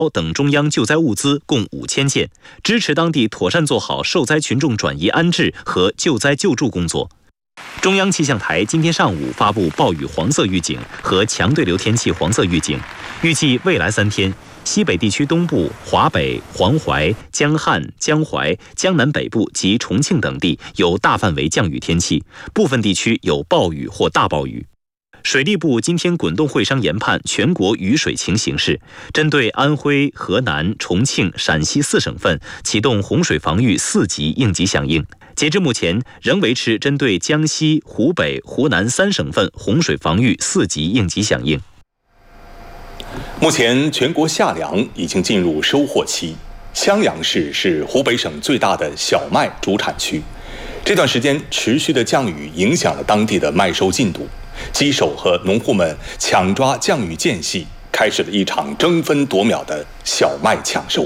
等中央救灾物资共5000件，支持当地妥善做好受灾群众转移安置和救灾救助工作。中央气象台今天上午发布暴雨黄色预警和强对流天气黄色预警，预计未来3天，西北地区东部、华北、黄淮、江汉、江淮、江南北部及重庆等地有大范围降雨天气，部分地区有暴雨或大暴雨。水利部今天滚动会商研判全国雨水情形势，针对安徽、河南、重庆、陕西4省份启动洪水防御4级应急响应。截至目前，仍维持针对江西、湖北、湖南3省份洪水防御4级应急响应。 目前全国夏粮已经进入收获期，襄阳市是湖北省最大的小麦主产区。这段时间持续的降雨影响了当地的麦收进度，机手和农户们抢抓降雨间隙，开始了一场争分夺秒的小麦抢收。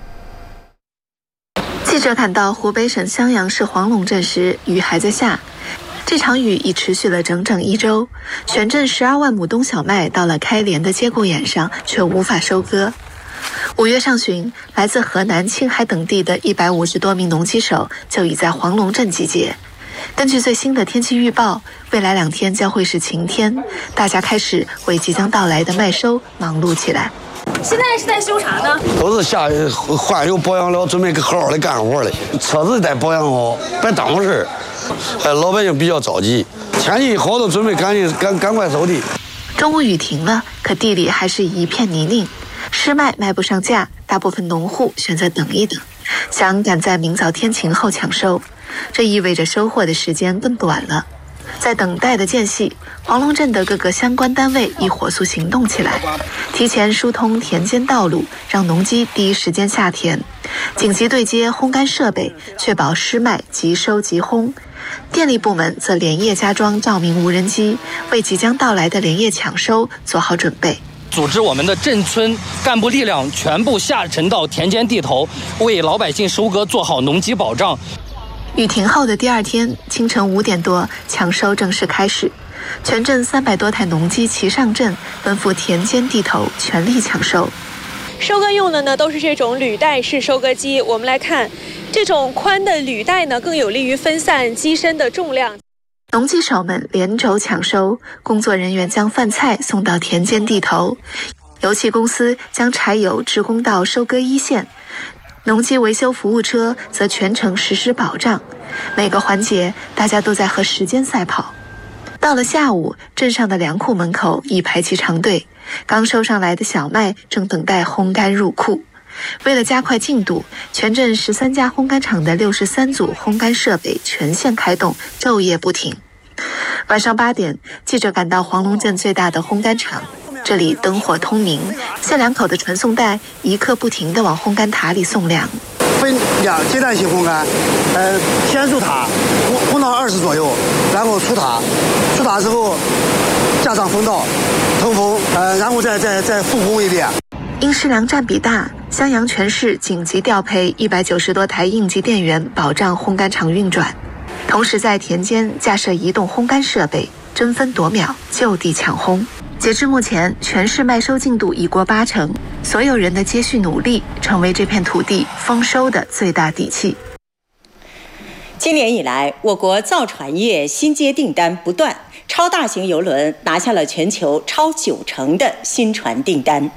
记者赶到湖北省襄阳市黄龙镇时，雨还在下。这场雨已持续了整整1周，全镇12万亩冬小麦到了开镰的节骨眼上，却无法收割。5月上旬，来自河南、青海等地的150多名农机手就已在黄龙镇集结。根据最新的天气预报，未来2天将会是晴天，大家开始为即将到来的麦收忙碌起来。 现在是在修啥呢？ 都是下换油保养了，准备好好的干活了。车子得保养好，别耽误事。老百姓比较着急，天气好都准备赶快收地。 中午雨停了，可地里还是一片泥泞，湿麦卖不上价，大部分农户选择等一等，想赶在明早天晴后抢收。这意味着收获的时间更短了。在等待的间隙，黄龙镇的各个相关单位已火速行动起来，提前疏通田间道路，让农机第一时间下田，紧急对接烘干设备，确保湿麦即收即烘。电力部门则连夜加装照明无人机，为即将到来的连夜抢收做好准备。 组织我们的镇村干部力量全部下沉到田间地头，为老百姓收割做好农机保障。 雨停后的第2天清晨5点多，抢收正式开始。全镇300多台农机齐上阵，奔赴田间地头，全力抢收。 收割用的呢都是这种履带式收割机。我们来看，这种宽的履带呢更有利于分散机身的重量。 农机手们连轴抢收，工作人员将饭菜送到田间地头，油气公司将柴油直供到收割一线。农机维修服务车则全程实施保障，每个环节大家都在和时间赛跑。到了下午，镇上的粮库门口已排起长队，刚收上来的小麦正等待烘干入库。为了加快进度，全镇13家烘干厂的63组烘干设备全线开动，昼夜不停。晚上8点，记者赶到黄龙镇最大的烘干厂，这里灯火通明，限粮口的传送带一刻不停地往烘干塔里送粮。 分2阶段性烘干，先入塔，烘到20左右，然后出塔，出塔之后加上风道，通风，然后再复烘一遍。 因食粮占比大，襄阳全市紧急调配190多台应急电源，保障烘干厂运转。同时在田间架设移动烘干设备，争分夺秒，就地抢烘。截至目前，全市麦收进度已过80%，所有人的接续努力成为这片土地丰收的最大底气。 今年以来，我国造船业新接订单不断，超大型邮轮拿下了全球超90%的新船订单。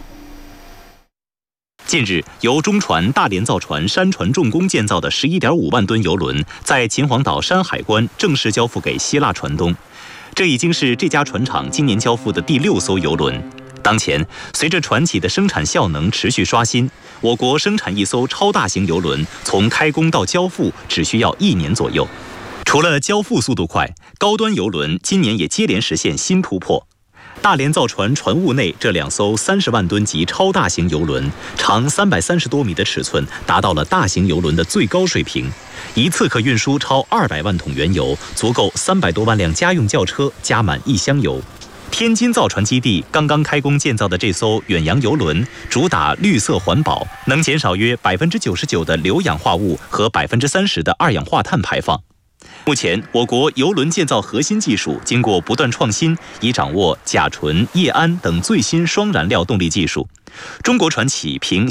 近日，由中船大连造船山船重工建造的11.5万吨邮轮，在秦皇岛山海关正式交付给希腊船东。这已经是这家船厂今年交付的第6艘邮轮。当前，随着船企的生产效能持续刷新，我国生产一艘超大型邮轮从开工到交付只需要1年左右。除了交付速度快，高端邮轮今年也接连实现新突破。大连造船船坞内这2艘30万吨级超大型邮轮，长330多米的尺寸达到了大型邮轮的最高水平，一次可运输超200万桶原油，足够300多万辆家用轿车加满1箱油。天津造船基地刚刚开工建造的这艘远洋邮轮，主打绿色环保，能减少约99%的硫氧化物和30%的二氧化碳排放。目前，我国邮轮建造核心技术经过不断创新，已掌握甲醇、液氨等最新双燃料动力技术， 中国船企凭